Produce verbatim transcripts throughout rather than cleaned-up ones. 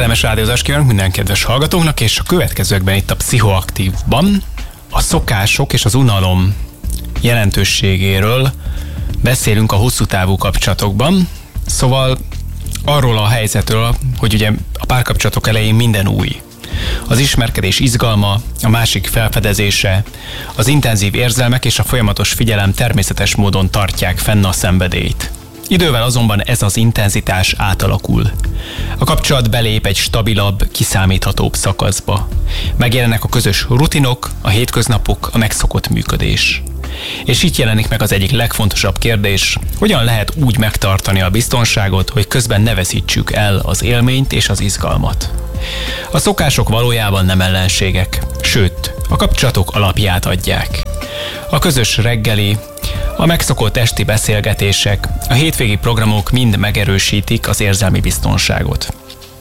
Kellemes rádiózást kívánok minden kedves hallgatóknak, és a következőkben itt a Pszichoaktívban a szokások és az unalom jelentőségéről beszélünk a hosszú távú kapcsolatokban. Szóval arról a helyzetről, hogy ugye a párkapcsolatok elején minden új. Az ismerkedés izgalma, a másik felfedezése, az intenzív érzelmek és a folyamatos figyelem természetes módon tartják fenn a szenvedélyt. Idővel azonban ez az intenzitás átalakul. A kapcsolat belép egy stabilabb, kiszámíthatóbb szakaszba. Megjelennek a közös rutinok, a hétköznapok, a megszokott működés. És itt jelenik meg az egyik legfontosabb kérdés, hogyan lehet úgy megtartani a biztonságot, hogy közben ne veszítsük el az élményt és az izgalmat. A szokások valójában nem ellenségek, sőt, a kapcsolatok alapját adják. A közös reggeli, a megszokott esti beszélgetések, a hétvégi programok mind megerősítik az érzelmi biztonságot.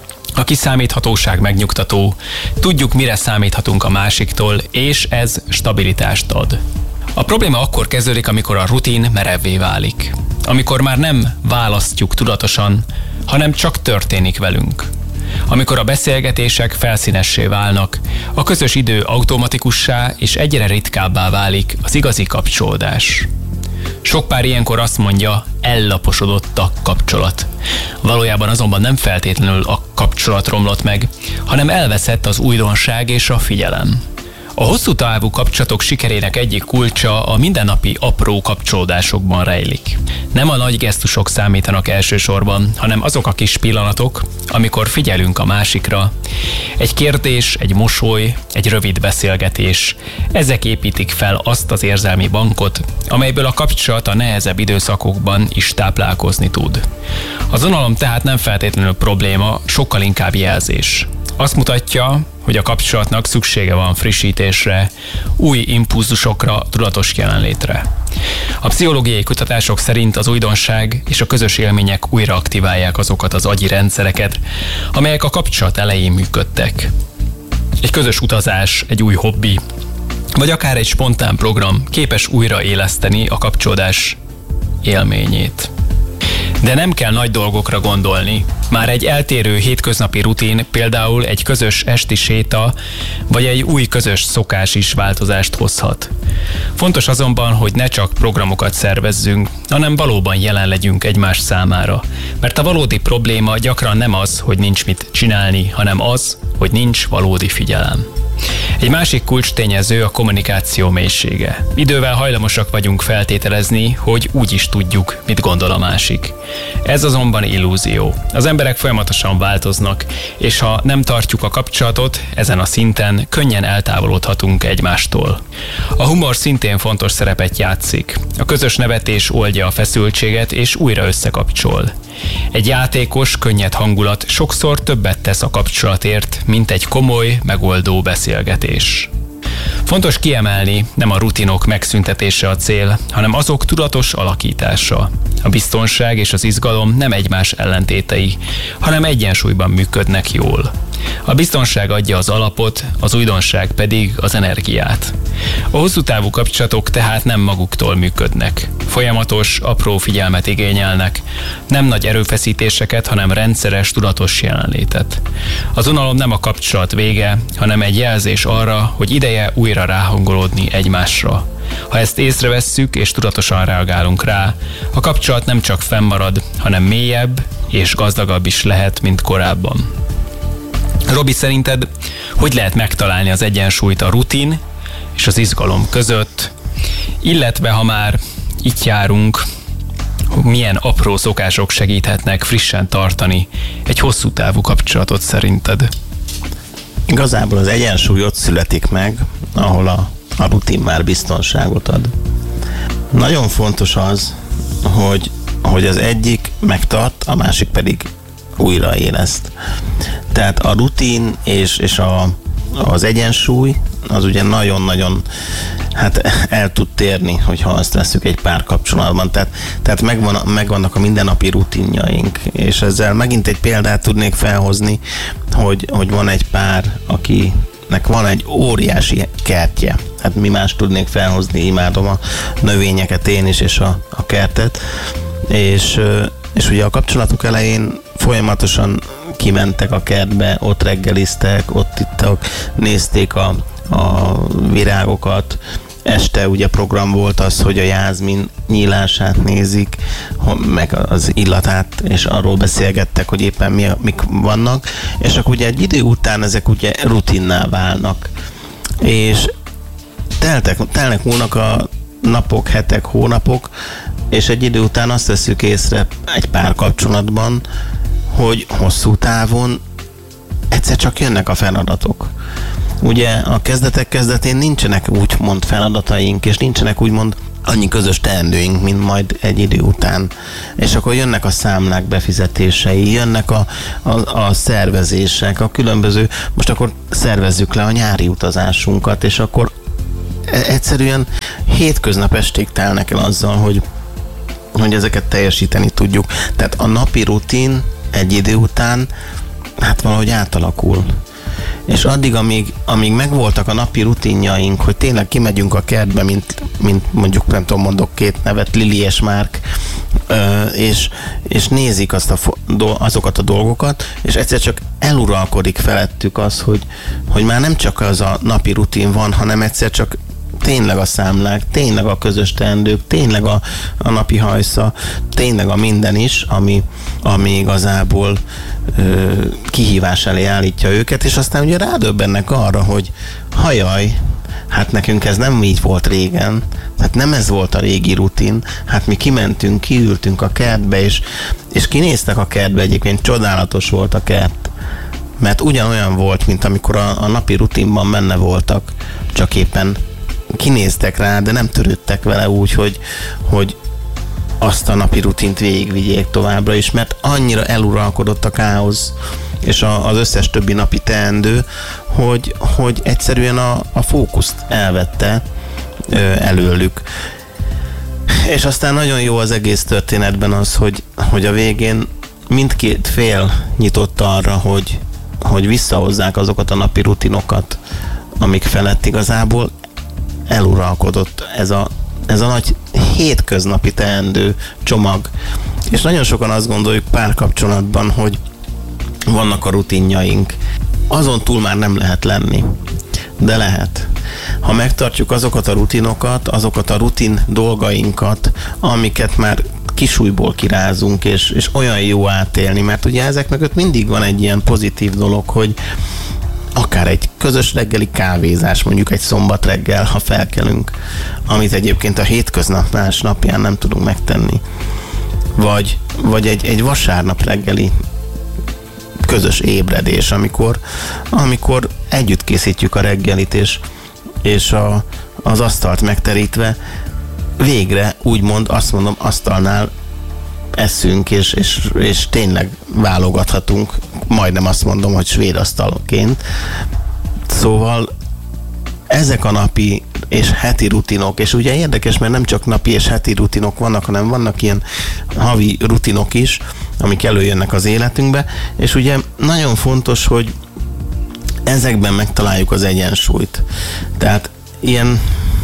A kiszámíthatóság megnyugtató, tudjuk, mire számíthatunk a másiktól, és ez stabilitást ad. A probléma akkor kezdődik, amikor a rutin merevvé válik. Amikor már nem választjuk tudatosan, hanem csak történik velünk. Amikor a beszélgetések felszínessé válnak, a közös idő automatikussá és egyre ritkábbá válik az igazi kapcsolódás. Sok pár ilyenkor azt mondja, ellaposodott a kapcsolat. Valójában azonban nem feltétlenül a kapcsolat romlott meg, hanem elveszett az újdonság és a figyelem. A hosszú távú kapcsolatok sikerének egyik kulcsa a mindennapi apró kapcsolódásokban rejlik. Nem a nagy gesztusok számítanak elsősorban, hanem azok a kis pillanatok, amikor figyelünk a másikra. Egy kérdés, egy mosoly, egy rövid beszélgetés. Ezek építik fel azt az érzelmi bankot, amelyből a kapcsolat a nehezebb időszakokban is táplálkozni tud. Az unalom tehát nem feltétlenül probléma, sokkal inkább jelzés. Azt mutatja, hogy a kapcsolatnak szüksége van frissítésre, új impulzusokra, tudatos jelenlétre. A pszichológiai kutatások szerint az újdonság és a közös élmények újra aktiválják azokat az agyi rendszereket, amelyek a kapcsolat elején működtek. Egy közös utazás, egy új hobbi, vagy akár egy spontán program képes újraéleszteni a kapcsolódás élményét. De nem kell nagy dolgokra gondolni. Már egy eltérő hétköznapi rutin, például egy közös esti séta, vagy egy új közös szokás is változást hozhat. Fontos azonban, hogy ne csak programokat szervezzünk, hanem valóban jelen legyünk egymás számára. Mert a valódi probléma gyakran nem az, hogy nincs mit csinálni, hanem az, hogy nincs valódi figyelem. Egy másik kulcstényező a kommunikáció mélysége. Idővel hajlamosak vagyunk feltételezni, hogy úgy is tudjuk, mit gondol a másik. Ez azonban illúzió. Az emberek folyamatosan változnak, és ha nem tartjuk a kapcsolatot, ezen a szinten könnyen eltávolodhatunk egymástól. A humor szintén fontos szerepet játszik. A közös nevetés oldja a feszültséget, és újra összekapcsol. Egy játékos, könnyed hangulat sokszor többet tesz a kapcsolatért, mint egy komoly, megoldó beszélgetés. Fontos kiemelni, nem a rutinok megszüntetése a cél, hanem azok tudatos alakítása. A biztonság és az izgalom nem egymás ellentétei, hanem egyensúlyban működnek jól. A biztonság adja az alapot, az újdonság pedig az energiát. A hosszú távú kapcsolatok tehát nem maguktól működnek. Folyamatos, apró figyelmet igényelnek, nem nagy erőfeszítéseket, hanem rendszeres, tudatos jelenlétet. Az unalom nem a kapcsolat vége, hanem egy jelzés arra, hogy ideje újra ráhangolódni egymásra. Ha ezt észrevesszük és tudatosan reagálunk rá, a kapcsolat nem csak fennmarad, hanem mélyebb és gazdagabb is lehet, mint korábban. Robi, szerinted hogy lehet megtalálni az egyensúlyt a rutin és az izgalom között, illetve ha már itt járunk, milyen apró szokások segíthetnek frissen tartani egy hosszú távú kapcsolatot szerinted? Igazából az egyensúly ott születik meg, ahol a, a rutin már biztonságot ad. Nagyon fontos az, hogy, hogy az egyik megtart, a másik pedig újraéleszt. Tehát a rutin és, és a, az egyensúly az ugye nagyon-nagyon hát el tud térni, hogyha azt veszük egy párkapcsolatban. Tehát, tehát megvan, megvannak a mindennapi rutinjaink, és ezzel megint egy példát tudnék felhozni, hogy, hogy van egy pár, akinek van egy óriási kertje. Hát mi más tudnék felhozni, imádom a növényeket én is, és a, a kertet. És, és ugye a kapcsolatuk elején folyamatosan kimentek a kertbe, ott reggeliztek, ott ittak, nézték a, a virágokat. Este ugye program volt az, hogy a jázmin nyílását nézik, meg az illatát, és arról beszélgettek, hogy éppen mi, mik vannak, és akkor ugye egy idő után ezek ugye rutinná válnak. És teltek, telnek múlnak a napok, hetek, hónapok, és egy idő után azt veszük észre egy pár kapcsolatban, hogy hosszú távon egyszer csak jönnek a feladatok. Ugye a kezdetek kezdetén nincsenek úgymond feladataink, és nincsenek úgymond annyi közös teendőink, mint majd egy idő után. És akkor jönnek a számlák befizetései, jönnek a, a, a szervezések, a különböző, most akkor szervezzük le a nyári utazásunkat, és akkor egyszerűen hétköznap esték telnek el azzal, hogy, hogy ezeket teljesíteni tudjuk. Tehát a napi rutin egy idő után hát valahogy átalakul. És addig, amíg, amíg megvoltak a napi rutinjaink, hogy tényleg kimegyünk a kertbe, mint, mint mondjuk, nem tudom, mondok két nevet, Lili és Márk, és, és nézik azt a, azokat a dolgokat, és egyszer csak eluralkodik felettük az, hogy, hogy már nem csak az a napi rutin van, hanem egyszer csak tényleg a számlák, tényleg a közös teendők, tényleg a, a napi hajsza, tényleg a minden is, ami, ami igazából ö, kihívás elé állítja őket, és aztán ugye rádöbbennek arra, hogy hajaj, hát nekünk ez nem így volt régen, hát nem ez volt a régi rutin, hát mi kimentünk, kiültünk a kertbe, és, és kinéztek a kertbe, egyébként csodálatos volt a kert, mert ugyanolyan volt, mint amikor a, a napi rutinban benne voltak, csak éppen kinéztek rá, de nem törődtek vele úgy, hogy, hogy azt a napi rutint végigvigyék továbbra is, mert annyira eluralkodott a káosz és a, az összes többi napi teendő, hogy, hogy egyszerűen a, a fókuszt elvette ö, előlük. És aztán nagyon jó az egész történetben az, hogy, hogy a végén mindkét fél nyitott arra, hogy, hogy visszahozzák azokat a napi rutinokat, amik felett igazából eluralkodott ez a, ez a nagy hétköznapi teendő csomag. És nagyon sokan azt gondoljuk párkapcsolatban, hogy vannak a rutinjaink. Azon túl már nem lehet lenni. De lehet. Ha megtartjuk azokat a rutinokat, azokat a rutin dolgainkat, amiket már kisújból kirázunk, és, és olyan jó átélni, mert ugye ezek mögött mindig van egy ilyen pozitív dolog, hogy akár egy közös reggeli kávézás, mondjuk egy szombat reggel, ha felkelünk, amit egyébként a hétköznap más napján nem tudunk megtenni. Vagy, vagy egy, egy vasárnap reggeli közös ébredés, amikor, amikor együtt készítjük a reggelit, és, és a, az asztalt megterítve végre úgymond azt mondom, asztalnál eszünk, és, és, és tényleg válogathatunk, majdnem azt mondom, hogy svéd asztalként. Szóval ezek a napi és heti rutinok, és ugye érdekes, mert nem csak napi és heti rutinok vannak, hanem vannak ilyen havi rutinok is, amik előjönnek az életünkbe, és ugye nagyon fontos, hogy ezekben megtaláljuk az egyensúlyt. Tehát ilyen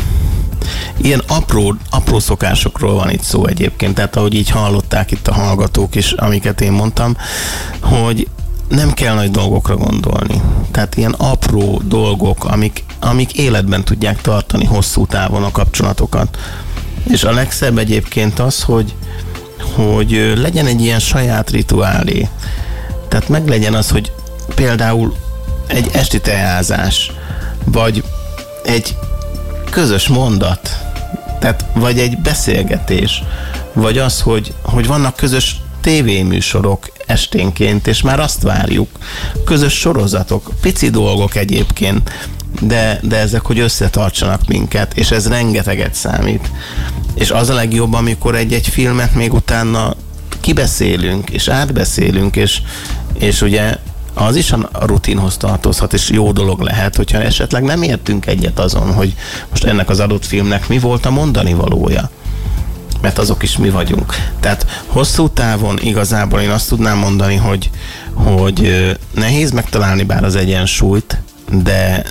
Ilyen apró, apró szokásokról van itt szó egyébként, tehát ahogy így hallották itt a hallgatók is, amiket én mondtam, hogy nem kell nagy dolgokra gondolni. Tehát ilyen apró dolgok, amik, amik életben tudják tartani hosszú távon a kapcsolatokat. És a legszebb egyébként az, hogy, hogy legyen egy ilyen saját rituálé. Tehát meg legyen az, hogy például egy esti teázás, vagy egy közös mondat, tehát vagy egy beszélgetés, vagy az, hogy, hogy vannak közös tévéműsorok esténként, és már azt várjuk. Közös sorozatok, pici dolgok egyébként, de, de ezek, hogy összetartsanak minket, és ez rengeteget számít. És az a legjobb, amikor egy-egy filmet még utána kibeszélünk, és átbeszélünk, és, és ugye az is a rutinhoz tartozhat, és jó dolog lehet, hogyha esetleg nem értünk egyet azon, hogy most ennek az adott filmnek mi volt a mondani valója. Mert azok is mi vagyunk. Tehát hosszú távon igazából én azt tudnám mondani, hogy, hogy nehéz megtalálni bár az egyensúlyt, de,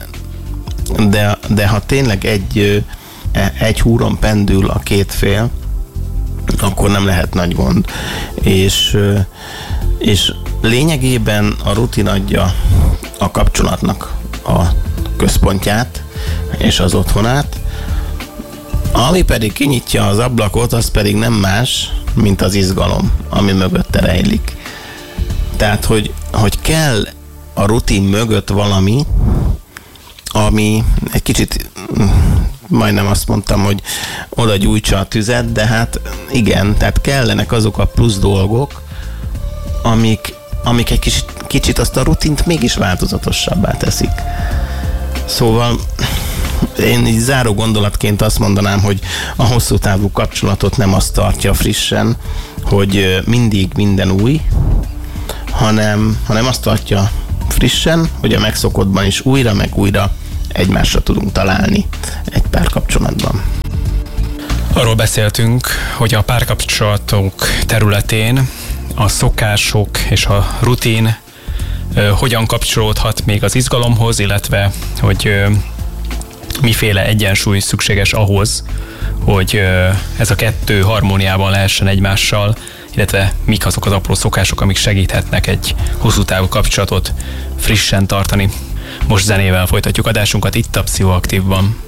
de, de ha tényleg egy, egy húron pendül a két fél, akkor nem lehet nagy gond. És, és lényegében a rutin adja a kapcsolatnak a központját és az otthonát, ami pedig kinyitja az ablakot, az pedig nem más, mint az izgalom, ami mögötte rejlik. Tehát, hogy, hogy kell a rutin mögött valami, ami egy kicsit, majdnem azt mondtam, hogy oda gyújtsa a tüzet, de hát igen, tehát kellenek azok a plusz dolgok, amik, amik egy kicsit, kicsit azt a rutint mégis változatosabbá teszik. Szóval én így záró gondolatként azt mondanám, hogy a hosszú távú kapcsolatot nem azt tartja frissen, hogy mindig minden új, hanem, hanem azt tartja frissen, hogy a megszokottban is újra meg újra egymásra tudunk találni egy párkapcsolatban. Arról beszéltünk, hogy a párkapcsolatok területén a szokások és a rutin ö, hogyan kapcsolódhat még az izgalomhoz, illetve hogy ö, miféle egyensúly szükséges ahhoz, hogy ö, ez a kettő harmóniában lehessen egymással, illetve mik azok az apró szokások, amik segíthetnek egy hosszú távú kapcsolatot frissen tartani. Most zenével folytatjuk adásunkat itt a Pszichoaktívban.